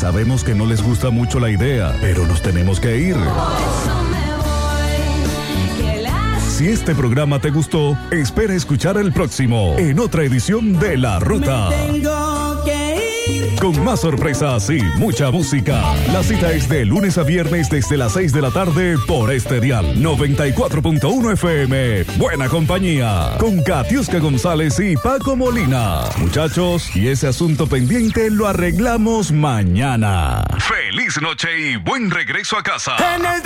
Sabemos que no les gusta mucho la idea, pero nos tenemos que ir. Si este programa te gustó, espera escuchar el próximo en otra edición de La Ruta. Con más sorpresas y mucha música. La cita es de lunes a viernes desde las 6 de la tarde por este dial 94.1 FM. Buena compañía. Con Katiuska González y Paco Molina. Muchachos, y ese asunto pendiente lo arreglamos mañana. Feliz noche y buen regreso a casa.